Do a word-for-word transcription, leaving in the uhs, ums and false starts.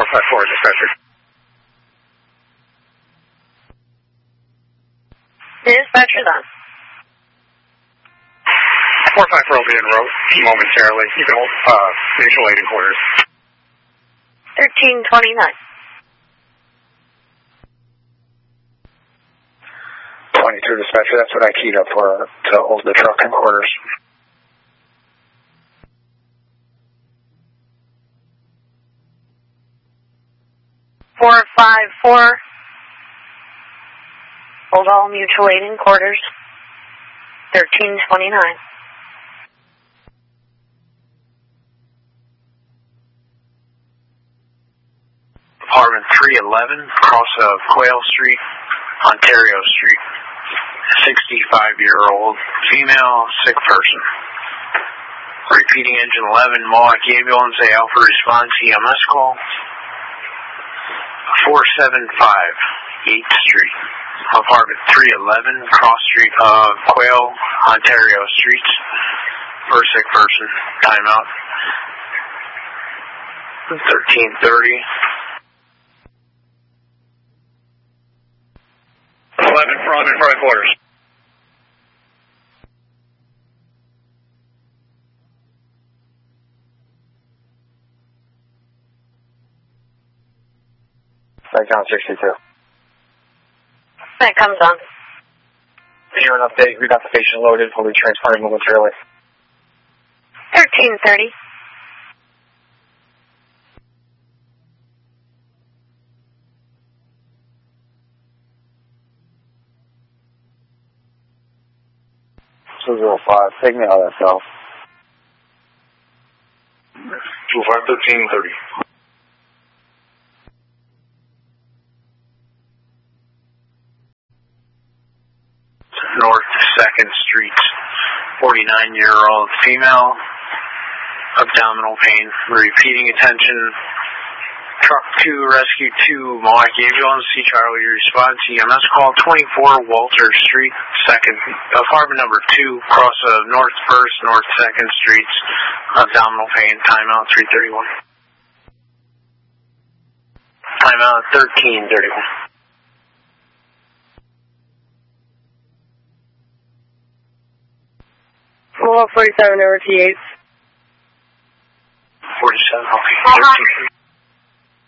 five four, dispatcher. Dispatcher's on. four five four will be en route momentarily. You can hold uh, mutual aid in quarters. thirteen twenty-nine. twenty-two, dispatcher. That's what I keyed up for, to hold the truck in quarters. four five four. Hold all mutual aid in quarters. thirteen twenty-nine. Apartment three eleven, cross of Quail Street, Ontario Street. sixty-five-year-old female, sick person. Repeating engine eleven, Milwaukee ambulance, A Alpha response, E M S call. four seventy-five, eighth Street. Apartment three eleven, cross street of Quail, Ontario Streets. For a sick person. Timeout. thirteen thirty. eleven front in front of quarters. Back down sixty-two. That comes on. Here an update. We got the patient loaded. We'll be transporting momentarily. thirteen thirty. two zero five. Take me out of that cell. two five, thirteen thirty. North second Street, forty-nine-year-old female, abdominal pain, repeating attention, truck two, rescue two, Milwaukee ambulance, C Charlie response, E M S call, twenty-four Walter Street, second, apartment number two, cross of North first, North second Streets, abdominal pain, timeout three thirty-one. Timeout thirteen thirty-one. four forty-seven over T eight. forty-seven, okay. thirteen.